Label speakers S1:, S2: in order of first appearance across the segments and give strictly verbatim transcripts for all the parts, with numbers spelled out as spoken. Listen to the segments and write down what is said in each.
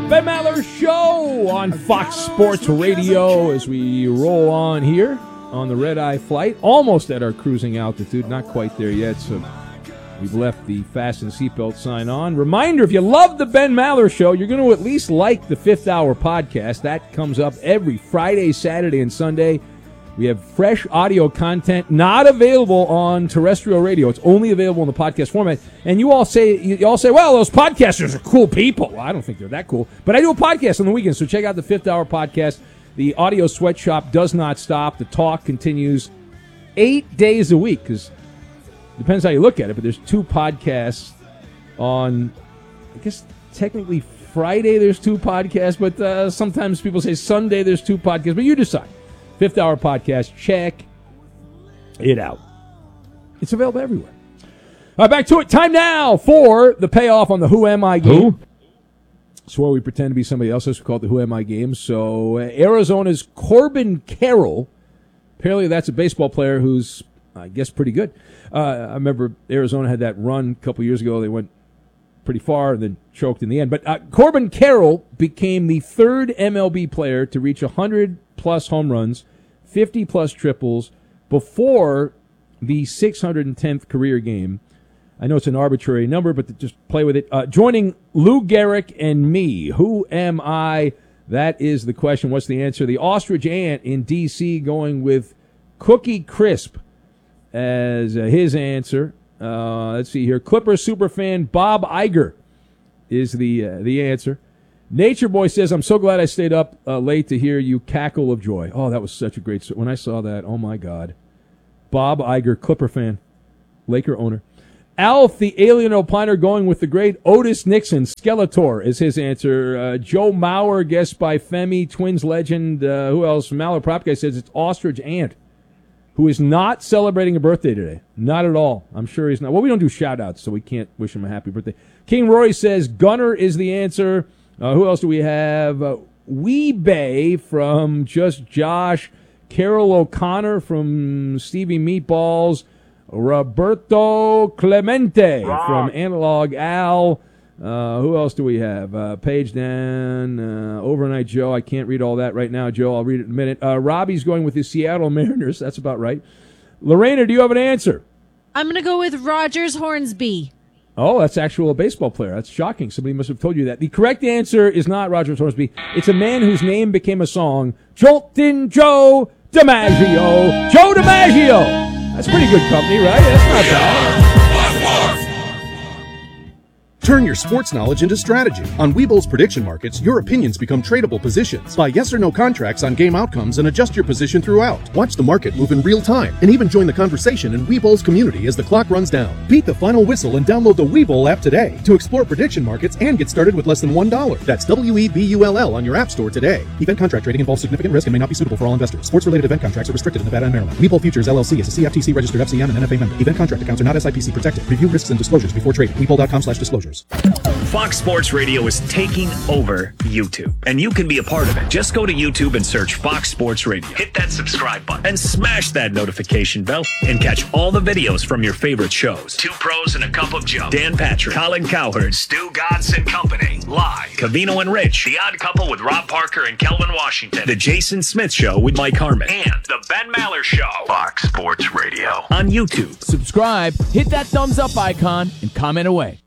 S1: Ben Maller Show on Fox Sports Radio as we roll on here on the red-eye flight. Almost at our cruising altitude, not quite there yet, so we've left the fasten seatbelt sign on. Reminder, if you love the Ben Maller Show, you're going to at least like the Fifth Hour podcast. That comes up every Friday, Saturday, and Sunday. We have fresh audio content not available on terrestrial radio. It's only available in the podcast format. And you all say, you all say, well, those podcasters are cool people. Well, I don't think they're that cool. But I do a podcast on the weekend, so check out the Fifth Hour podcast. The audio sweatshop does not stop. The talk continues eight days a week, because it depends how you look at it, but there's two podcasts on, I guess, technically Friday there's two podcasts, but uh, sometimes people say Sunday there's two podcasts, but you decide. Fifth Hour podcast, check it out. It's available everywhere. All right, back to it. Time now for the payoff on the Who Am I game.
S2: Who?
S1: It's where we pretend to be somebody else. It's called the Who Am I game. So uh, Arizona's Corbin Carroll, apparently that's a baseball player who's, I guess, pretty good. Uh, I remember Arizona had that run a couple years ago. They went pretty far and then choked in the end. But uh, Corbin Carroll became the third M L B player to reach one hundred plus home runs, fifty plus triples before the six hundred tenth career game. I know it's an arbitrary number, but just play with it. Uh, joining Lou Gehrig and me, who am I? That is the question. What's the answer? The ostrich ant in D C going with Cookie Crisp as uh, his answer. Uh, let's see here. Clipper superfan Bob Iger is the uh, the answer. Nature Boy says, I'm so glad I stayed up uh, late to hear you cackle of joy. Oh, that was such a great... When I saw that, oh, my God. Bob Iger, Clipper fan, Laker owner. Alf, the alien opiner, going with the great Otis Nixon. Skeletor is his answer. Uh, Joe Mauer, guessed by Femi, Twins legend. Uh, who else? Malaprop says it's Ostrich Ant, who is not celebrating a birthday today. Not at all. I'm sure he's not. Well, we don't do shout-outs, so we can't wish him a happy birthday. King Roy says Gunner is the answer. Uh, who else do we have? Uh, Weebay from Just Josh. Carol O'Connor from Stevie Meatballs. Roberto Clemente Wrong. From Analog Al. Uh, who else do we have? Uh, Page Dan. Uh, Overnight Joe. I can't read all that right now, Joe. I'll read it in a minute. Uh, Robbie's going with the Seattle Mariners. That's about right. Lorena, do you have an answer?
S3: I'm going to go with Rogers Hornsby.
S1: Oh, that's actually a baseball player. That's shocking. Somebody must have told you that. The correct answer is not Rogers Hornsby. It's a man whose name became a song. Joltin' Joe DiMaggio. Joe DiMaggio. That's pretty good company, right? That's not bad.
S4: Turn your sports knowledge into strategy. On Webull's prediction markets, your opinions become tradable positions. Buy yes or no contracts on game outcomes and adjust your position throughout. Watch the market move in real time and even join the conversation in Webull's community as the clock runs down. Beat the final whistle and download the Webull app today to explore prediction markets and get started with less than one dollar. That's W E B U L L on your app store today. Event contract trading involves significant risk and may not be suitable for all investors. Sports-related event contracts are restricted in Nevada and Maryland. Webull Futures L L C is a C F T C-registered F C M and N F A member. Event contract accounts are not S I P C protected. Review risks and disclosures before trading. Webull.com slash disclosures.
S5: Fox Sports Radio is taking over YouTube, and you can be a part of it. Just go to YouTube and search Fox Sports Radio. Hit that subscribe button and smash that notification bell and catch all the videos from your favorite shows. Two Pros and a Cup of Joe. Dan Patrick, Colin Cowherd, Stu Godson Company, Live, Cavino and Rich, The Odd Couple with Rob Parker and Kelvin Washington, The Jason Smith Show with Mike Harmon, and The Ben Maller Show. Fox Sports Radio on YouTube.
S6: Subscribe, hit that thumbs up icon, and comment away.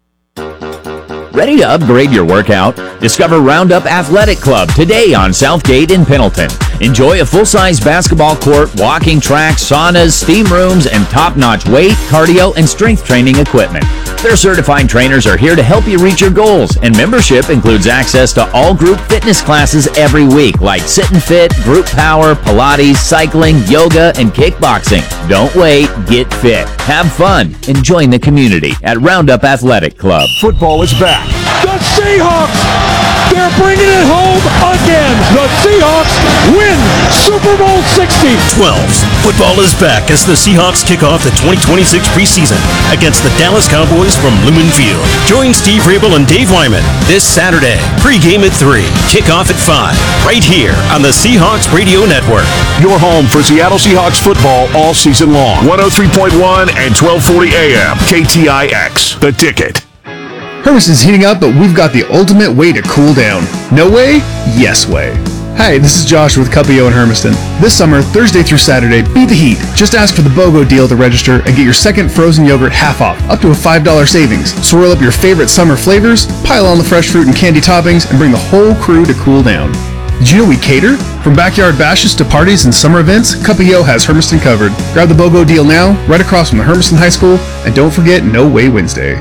S7: Ready to upgrade your workout? Discover Roundup Athletic Club today on Southgate in Pendleton. Enjoy a full-size basketball court, walking track, saunas, steam rooms, and top-notch weight, cardio, and strength training equipment. Their certified trainers are here to help you reach your goals, and membership includes access to all group fitness classes every week, like Sit and Fit, Group Power, Pilates, cycling, yoga, and kickboxing. Don't wait, get fit, have fun, and join the community at Roundup Athletic Club.
S8: Football is back. The Seahawks, they're bringing it home again. The Seahawks win Super Bowl sixty.
S9: twelves. Football is back as the Seahawks kick off the twenty twenty-six preseason against the Dallas Cowboys from Lumen Field. Join Steve Rabel and Dave Wyman this Saturday. Pre-game at three, kickoff at five, right here on the Seahawks Radio Network.
S8: Your home for Seattle Seahawks football all season long. one oh three point one and twelve forty A M. K T I X, The Ticket.
S2: Hermiston's heating up, but we've got the ultimate way to cool down. No way? Yes way. Hi, this is Josh with Cuppio in Hermiston. This summer, Thursday through Saturday, beat the heat. Just ask for the BOGO deal to register and get your second frozen yogurt half off, up to a five dollars savings. Swirl up your favorite summer flavors, pile on the fresh fruit and candy toppings, and bring the whole crew to cool down. Did you know we cater? From backyard bashes to parties and summer events, Cuppio has Hermiston covered. Grab the BOGO deal now, right across from the Hermiston High School, and don't forget No Way Wednesday.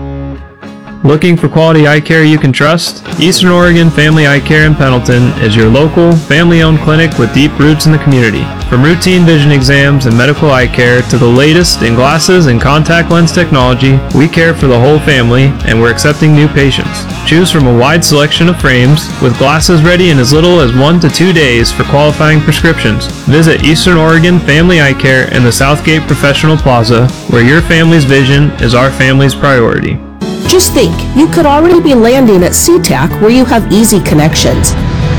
S10: Looking for quality eye care you can trust? Eastern Oregon Family Eye Care in Pendleton is your local, family-owned clinic with deep roots in the community. From routine vision exams and medical eye care to the latest in glasses and contact lens technology, we care for the whole family, and we're accepting new patients. Choose from a wide selection of frames, with glasses ready in as little as one to two days for qualifying prescriptions. Visit Eastern Oregon Family Eye Care in the Southgate Professional Plaza, where your family's vision is our family's priority.
S11: Just think, you could already be landing at SeaTac where you have easy connections.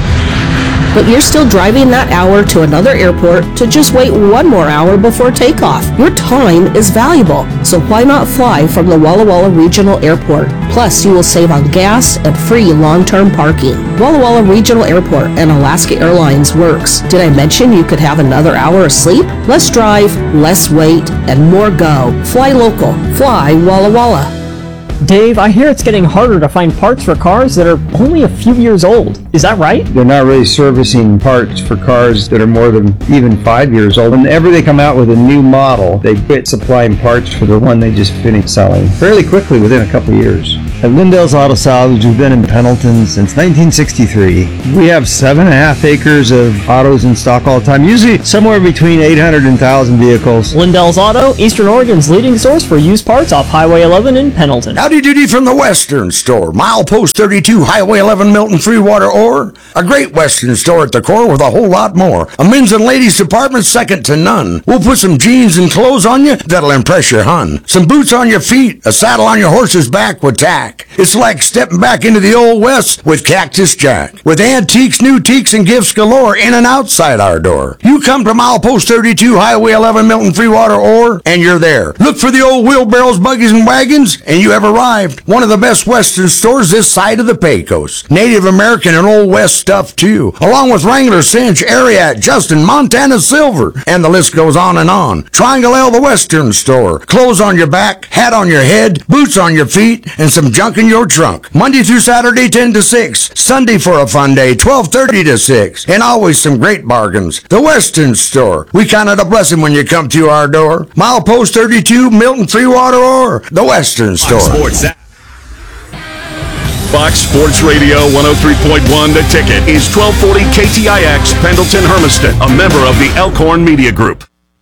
S11: But you're still driving that hour to another airport to just wait one more hour before takeoff. Your time is valuable, so why not fly from the Walla Walla Regional Airport? Plus, you will save on gas and free long-term parking. Walla Walla Regional Airport and Alaska Airlines works. Did I mention you could have another hour of sleep? Less drive, less wait, and more go. Fly local. Fly Walla Walla.
S12: Dave, I hear it's getting harder to find parts for cars that are only a few years old. Is that right?
S13: They're not really servicing parts for cars that are more than even five years old. Whenever they come out with a new model, they quit supplying parts for the one they just finished selling fairly quickly within a couple of years. At Lindell's Auto Salvage, we've been in Pendleton since nineteen sixty-three. We have seven and a half acres of autos in stock all the time, usually somewhere between eight hundred and one thousand vehicles.
S12: Lindell's Auto, Eastern Oregon's leading source for used parts off Highway eleven in Pendleton.
S14: Howdy doody from the Western Store. Milepost thirty-two, Highway eleven, Milton, Freewater, or a great Western store at the core with a whole lot more. A men's and ladies department second to none. We'll put some jeans and clothes on you that'll impress your hun. Some boots on your feet, a saddle on your horse's back with tack. It's like stepping back into the old West with Cactus Jack. With antiques, new teaks, and gifts galore in and outside our door. You come to Milepost thirty-two, Highway eleven, Milton, Freewater, or, and you're there. Look for the old wheelbarrows, buggies, and wagons, and you have arrived. One of the best Western stores this side of the Pecos. Native American and Old West stuff, too. Along with Wrangler, Cinch, Ariat, Justin, Montana Silver, and the list goes on and on. Triangle L, the Western Store. Clothes on your back, hat on your head, boots on your feet, and some junk in your trunk. Monday through Saturday, ten to six. Sunday for a fun day, twelve thirty to six. And always some great bargains. The Western Store. We count it a blessing when you come to our door. Milepost thirty-two, Milton, Freewater, or the Western Store.
S15: Sports. Fox Sports Radio one oh three point one The Ticket is twelve forty K T I X Pendleton Hermiston, a member of the Elkhorn Media Group.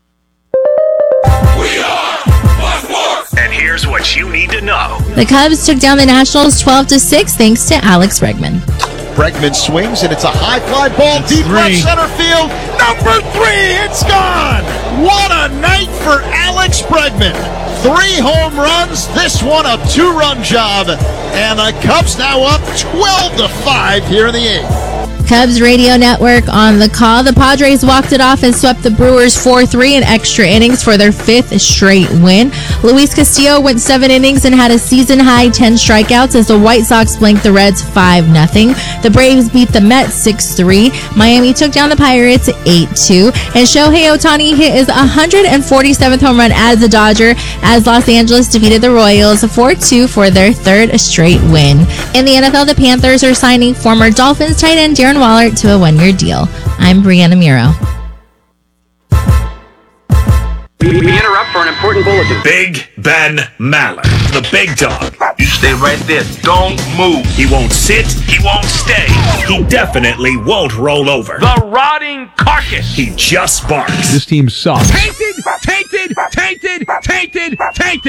S5: We are Fox. And here's what you need to know.
S3: The Cubs took down the Nationals twelve to six thanks to Alex Bregman.
S16: Bregman swings, and it's a high fly ball
S8: That's
S16: deep
S8: three.
S16: left center field. Number three, it's gone. What a night for Alex Bregman. Three home runs, this one a two-run job, and the Cubs now up twelve to five here in the eighth.
S3: Cubs radio network on the call. The Padres walked it off and swept the Brewers four three in extra innings for their fifth straight win. Luis Castillo went seven innings and had a season-high ten strikeouts as the White Sox blanked the Reds five nothing. The Braves beat the Mets six three. Miami took down the Pirates eight two. And Shohei Ohtani hit his one hundred forty-seventh home run as a Dodger as Los Angeles defeated the Royals four two for their third straight win. In the N F L, the Panthers are signing former Dolphins tight end Darren Waller to a one-year deal. I'm Brianna Muro.
S5: We interrupt for an important bulletin. Big Ben Maller, the big dog. You stay right there. Don't move. He won't sit. He won't stay. He definitely won't roll over. The rotting carcass. He just barks.
S1: This team sucks.
S8: Tainted, tainted, tainted, tainted, tainted.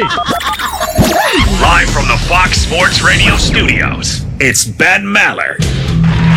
S5: Live from the Fox Sports Radio studios, it's Ben Maller.